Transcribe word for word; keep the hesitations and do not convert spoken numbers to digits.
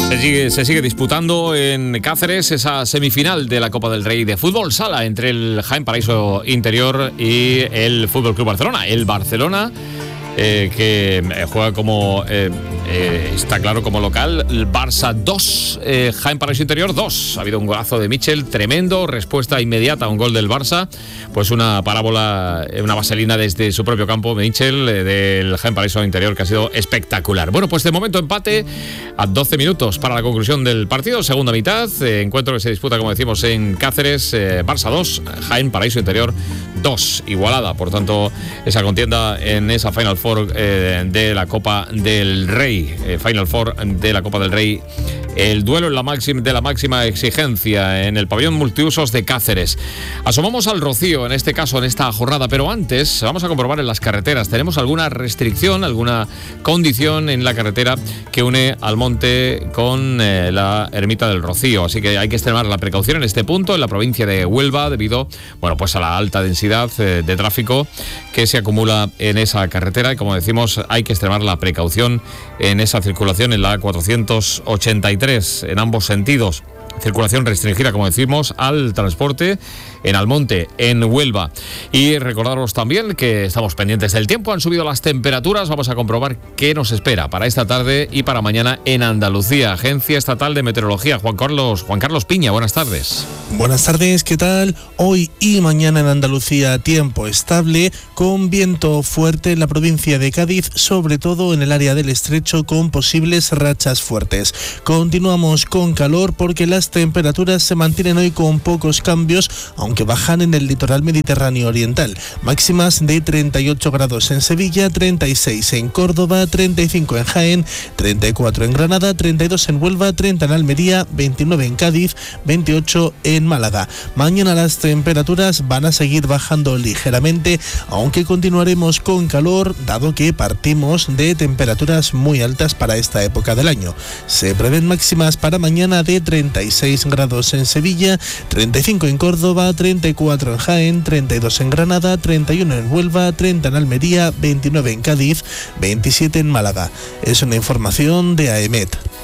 Se sigue, se sigue disputando en Cáceres esa semifinal de la Copa del Rey de Fútbol Sala entre el Jaén Paraíso Interior y el Fútbol Club Barcelona. El Barcelona eh, que juega como, eh, eh, está claro, como local. El Barça dos, eh, Jaén Paraíso Interior dos. Ha habido un golazo de Michel tremendo, respuesta inmediata a un gol del Barça. Pues una parábola, una vaselina desde su propio campo, Michel, eh, del Jaén Paraíso Interior, que ha sido espectacular. Bueno, pues de momento empate a doce minutos para la conclusión del partido, segunda mitad, eh, encuentro que se disputa, como decimos, en Cáceres. eh, Barça dos, Jaén Paraíso Interior dos, igualada, por tanto, esa contienda en esa Final Four eh, de la Copa del Rey, eh, Final Four de la Copa del Rey. El duelo en la máxima, de la máxima exigencia en el pabellón multiusos de Cáceres. Asomamos al Rocío, en este caso, en esta jornada, pero antes vamos a comprobar en las carreteras. ¿Tenemos alguna restricción, alguna condición en la carretera que une Almonte con eh, la Ermita del Rocío? Así que hay que extremar la precaución en este punto, en la provincia de Huelva, debido, bueno, pues a la alta densidad eh, de tráfico que se acumula en esa carretera. Y como decimos, hay que extremar la precaución en esa circulación en la cuatrocientos ochenta y tres. En ambos sentidos. Circulación restringida, como decimos, al transporte en Almonte, en Huelva. Y recordaros también que estamos pendientes del tiempo. Han subido las temperaturas. Vamos a comprobar qué nos espera para esta tarde y para mañana en Andalucía. Agencia Estatal de Meteorología. Juan Carlos, Juan Carlos Piña, buenas tardes. Buenas tardes, ¿qué tal? Hoy y mañana en Andalucía tiempo estable, con viento fuerte en la provincia de Cádiz, sobre todo en el área del Estrecho, con posibles rachas fuertes. Continuamos con calor porque las temperaturas se mantienen hoy con pocos cambios, aunque bajan en el litoral mediterráneo oriental. Máximas de treinta y ocho grados en Sevilla, treinta y seis en Córdoba, treinta y cinco en Jaén, treinta y cuatro en Granada, treinta y dos en Huelva, treinta en Almería, veintinueve en Cádiz, veintiocho en Málaga. Mañana las temperaturas van a seguir bajando ligeramente, aunque continuaremos con calor, dado que partimos de temperaturas muy altas para esta época del año. Se prevén máximas para mañana de treinta y seis grados en Sevilla, treinta y cinco en Córdoba, treinta y cuatro en Jaén, treinta y dos en Granada, treinta y uno en Huelva, treinta en Almería, veintinueve en Cádiz, veintisiete en Málaga. Es una información de AEMET.